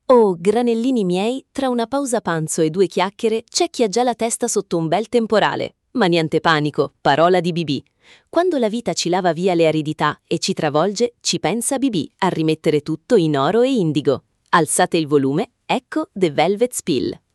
Oh, granellini miei, tra una pausa pranzo e due chiacchiere c'è chi ha già la testa sotto un bel temporale. Ma niente panico, parola di BB. Quando la vita ci lava via le aridità e ci travolge, ci pensa BB a rimettere tutto in oro e indigo. Alzate il volume, ecco The Velvet Spill.